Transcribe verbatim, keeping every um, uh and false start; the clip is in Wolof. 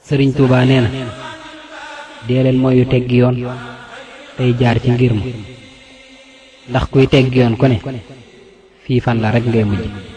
sëriñ Tuubaa nee na dee leen mooy yu teggi yoon tey jaar ci ngir ma ndax kuy teggi yoon ku ne fii fan la rek ngay mujj